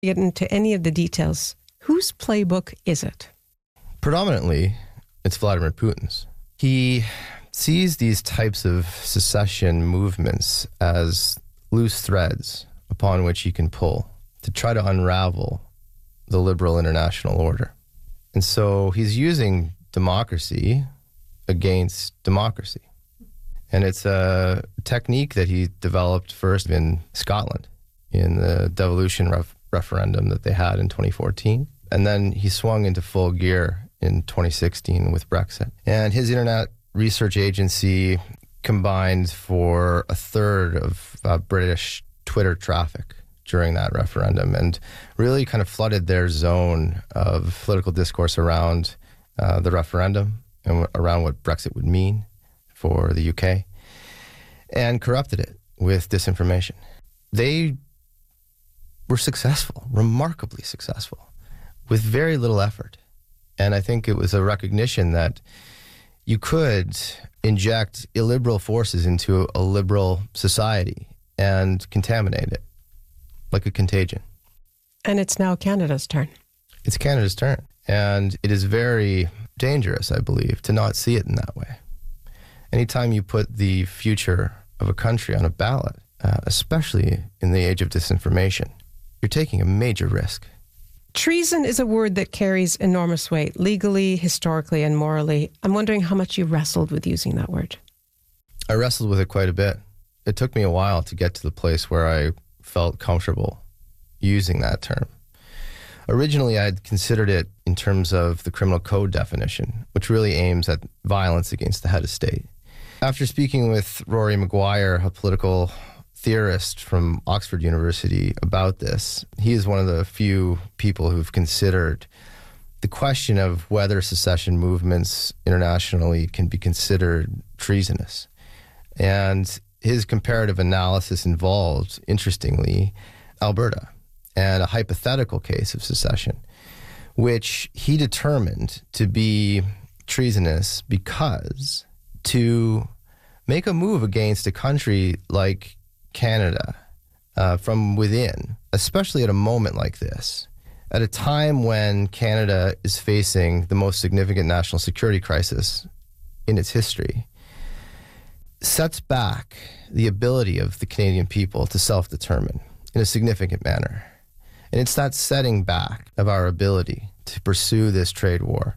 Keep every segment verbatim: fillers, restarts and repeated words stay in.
get into any of the details, whose playbook is it? Predominantly, it's Vladimir Putin's. He sees these types of secession movements as loose threads upon which he can pull to try to unravel the liberal international order. And so he's using democracy against democracy. And it's a technique that he developed first in Scotland in the devolution ref- referendum that they had in twenty fourteen. And then he swung into full gear in twenty sixteen with Brexit. And his internet research agency combined for a third of uh, British Twitter traffic during that referendum and really kind of flooded their zone of political discourse around uh, the referendum and around what Brexit would mean for the U K, and corrupted it with disinformation. They were successful, remarkably successful, with very little effort. And I think it was a recognition that you could inject illiberal forces into a liberal society and contaminate it like a contagion. And it's now Canada's turn. It's Canada's turn. And it is very dangerous, I believe, to not see it in that way. Anytime you put the future of a country on a ballot, uh, especially in the age of disinformation, you're taking a major risk. Treason is a word that carries enormous weight, legally, historically, and morally. I'm wondering how much you wrestled with using that word. I wrestled with it quite a bit. It took me a while to get to the place where I felt comfortable using that term. Originally, I had considered it in terms of the criminal code definition, which really aims at violence against the head of state. After speaking with Rory Maguire, a political theorist from Oxford University, about this, he is one of the few people who've considered the question of whether secession movements internationally can be considered treasonous. And his comparative analysis involved, interestingly, Alberta and a hypothetical case of secession, which he determined to be treasonous because to make a move against a country like Canada uh, from within, especially at a moment like this, at a time when Canada is facing the most significant national security crisis in its history, sets back the ability of the Canadian people to self-determine in a significant manner. And it's that setting back of our ability to pursue this trade war,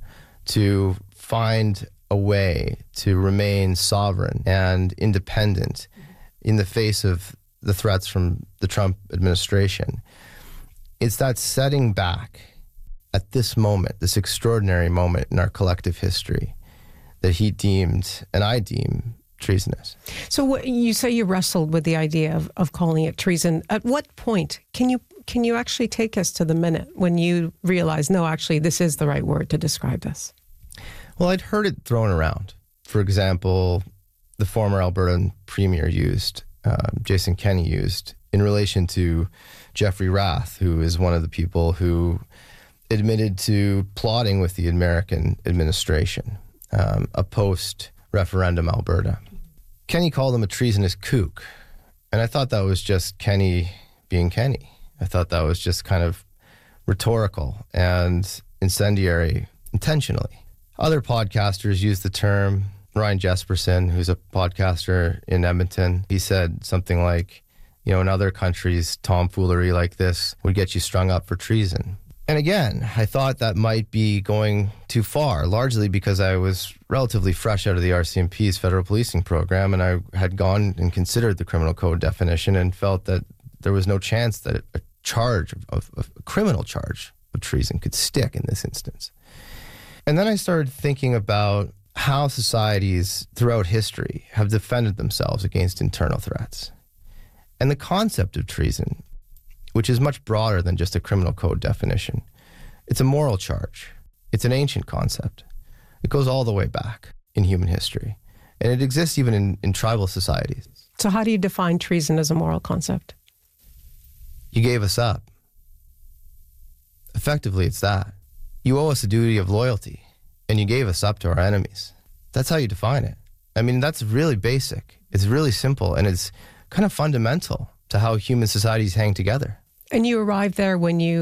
to find a way to remain sovereign and independent in the face of the threats from the Trump administration. It's that setting back at this moment, this extraordinary moment in our collective history, that he deemed, and I deem, treasonous. So what, you say you wrestled with the idea of, of calling it treason. At what point can you can you actually take us to the minute when you realize, no, actually, this is the right word to describe this? Well, I'd heard it thrown around. For example, the former Albertan premier used, uh, Jason Kenney used, in relation to Jeffrey Rath, who is one of the people who admitted to plotting with the American administration, um, a post-referendum Alberta. Kenney called him a treasonous kook, and I thought that was just Kenney being Kenney. I thought that was just kind of rhetorical and incendiary intentionally. Other podcasters use the term. Ryan Jesperson, who's a podcaster in Edmonton, he said something like, you know, in other countries, tomfoolery like this would get you strung up for treason. And again, I thought that might be going too far, largely because I was relatively fresh out of the R C M P's federal policing program, and I had gone and considered the criminal code definition and felt that there was no chance that a charge, of, of, of a criminal charge of treason could stick in this instance. And then I started thinking about how societies throughout history have defended themselves against internal threats. And the concept of treason, which is much broader than just a criminal code definition, it's a moral charge. It's an ancient concept. It goes all the way back in human history. And it exists even in, in tribal societies. So how do you define treason as a moral concept? You gave us up. Effectively, it's that. You owe us a duty of loyalty, and you gave us up to our enemies. That's how you define it. I mean, that's really basic. It's really simple, and it's kind of fundamental to how human societies hang together. And you arrived there when you